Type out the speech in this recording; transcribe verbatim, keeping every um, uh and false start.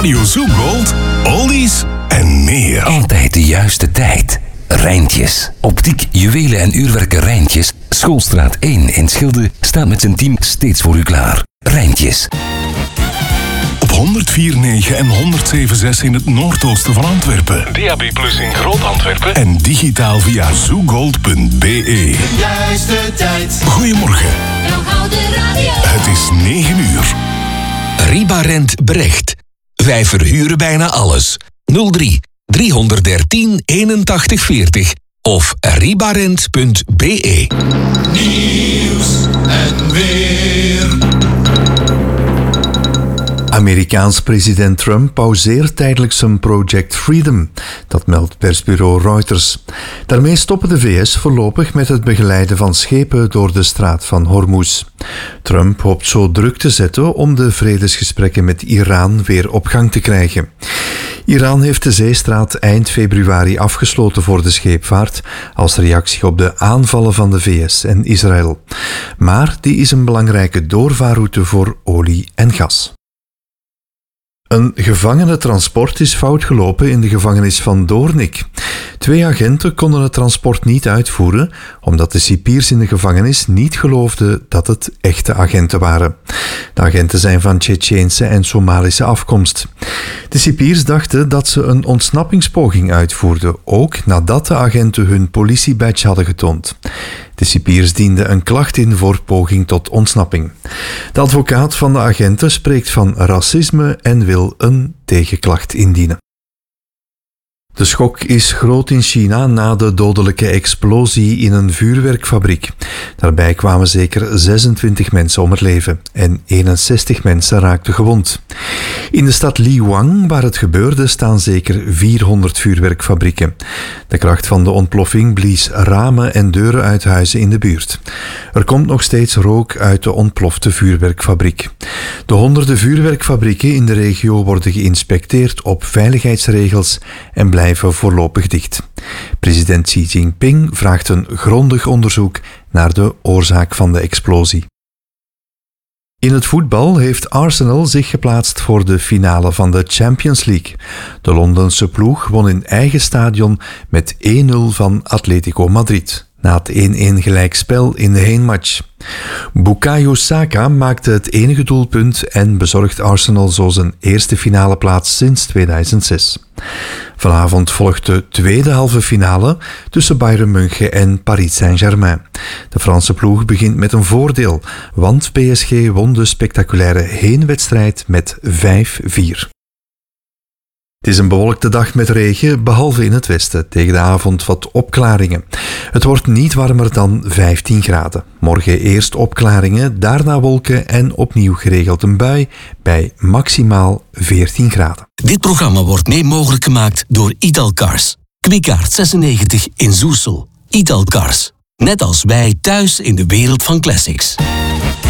Radio Zoo Gold, oldies en meer. Altijd de juiste tijd. Rijntjes. Optiek, juwelen en uurwerken Rijntjes. Schoolstraat één in Schilde staat met zijn team steeds voor u klaar. Rijntjes. Op honderd vier komma negen en honderd zeven komma zes in het noordoosten van Antwerpen. D A B plus in Groot-Antwerpen. En digitaal via zoogold punt b e. Juiste tijd. Goedemorgen. Het is negen uur. Ribarent Brecht. Wij verhuren bijna alles. nul drie driehonderddertien eenentachtig veertig of ribarent punt b e. Nieuws en weer. Amerikaans president Trump pauzeert tijdelijk zijn Project Freedom. Dat meldt persbureau Reuters. Daarmee stoppen de V S voorlopig met het begeleiden van schepen door de straat van Hormuz. Trump hoopt zo druk te zetten om de vredesgesprekken met Iran weer op gang te krijgen. Iran heeft de zeestraat eind februari afgesloten voor de scheepvaart als reactie op de aanvallen van de V S en Israël. Maar die is een belangrijke doorvaarroute voor olie en gas. Een gevangenentransport is fout gelopen in de gevangenis van Doornik. Twee agenten konden het transport niet uitvoeren, omdat de cipiers in de gevangenis niet geloofden dat het echte agenten waren. De agenten zijn van Tsjetsjeense en Somalische afkomst. De cipiers dachten dat ze een ontsnappingspoging uitvoerden, ook nadat de agenten hun politiebadge hadden getoond. De cipiers dienden een klacht in voor poging tot ontsnapping. De advocaat van de agenten spreekt van racisme en wil een tegenklacht indienen. De schok is groot in China na de dodelijke explosie in een vuurwerkfabriek. Daarbij kwamen zeker zesentwintig mensen om het leven en eenenzestig mensen raakten gewond. In de stad Liwang, waar het gebeurde, staan zeker vierhonderd vuurwerkfabrieken. De kracht van de ontploffing blies ramen en deuren uit huizen in de buurt. Er komt nog steeds rook uit de ontplofte vuurwerkfabriek. De honderden vuurwerkfabrieken in de regio worden geïnspecteerd op veiligheidsregels en blijven voorlopig dicht. President Xi Jinping vraagt een grondig onderzoek naar de oorzaak van de explosie. In het voetbal heeft Arsenal zich geplaatst voor de finale van de Champions League. De Londense ploeg won in eigen stadion met één nul van Atletico Madrid, na het één-één gelijkspel in de heenmatch. Bukayo Saka maakte het enige doelpunt en bezorgt Arsenal zo zijn eerste finale plaats sinds tweeduizend zes. Vanavond volgt de tweede halve finale tussen Bayern München en Paris Saint-Germain. De Franse ploeg begint met een voordeel, want P S G won de spectaculaire heenwedstrijd met vijf vier. Het is een bewolkte dag met regen, behalve in het westen. Tegen de avond wat opklaringen. Het wordt niet warmer dan vijftien graden. Morgen eerst opklaringen, daarna wolken en opnieuw geregeld een bui bij maximaal veertien graden. Dit programma wordt mee mogelijk gemaakt door Italcars. Kwikaart zesennegentig in Zoesel. Italcars. Net als wij thuis in de wereld van classics.